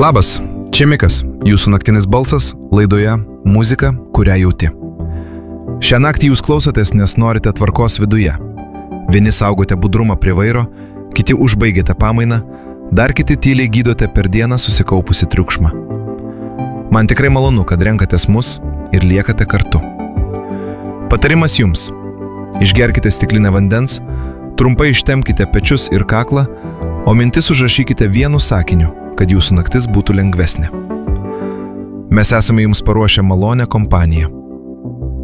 Labas, čia Mikas, jūsų naktinis balsas laidoje Muzika, kurią jauti. Šią naktį jūs klausotės, nes norite tvarkos viduje. Vieni saugote budrumą prie vairo, kiti užbaigėte pamainą, dar kiti tyliai gydote per dieną susikaupusi triukšmą. Man tikrai malonu, kad renkatės mus ir liekate kartu. Patarimas jums. Išgerkite stiklinę vandens, trumpai ištempkite pečius ir kaklą, o mintis užrašykite vienu sakiniu, kad jūsų naktis būtų lengvesnė. Mes esame jums paruošę malonę kompaniją.